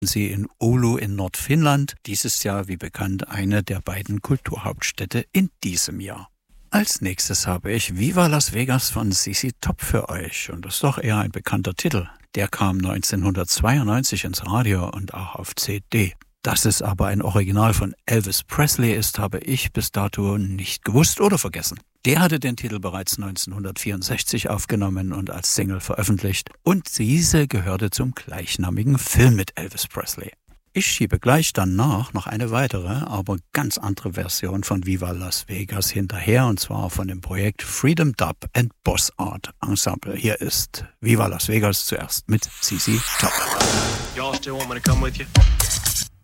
sie in Oulu in Nordfinnland. Dieses Jahr, wie bekannt, eine der beiden Kulturhauptstädte in diesem Jahr. Als nächstes habe ich Viva Las Vegas von ZZ Top für euch. Und das ist doch eher ein bekannter Titel. Der kam 1992 ins Radio und auch auf CD. Dass es aber ein Original von Elvis Presley ist, habe ich bis dato nicht gewusst oder vergessen. Der hatte den Titel bereits 1964 aufgenommen und als Single veröffentlicht. Und diese gehörte zum gleichnamigen Film mit Elvis Presley. Ich schiebe gleich danach noch eine weitere, aber ganz andere Version von Viva Las Vegas hinterher, und zwar von dem Projekt Freedom Dub and Boss Art Ensemble. Hier ist Viva Las Vegas zuerst mit ZZ Top. Y'all still want me to come with you?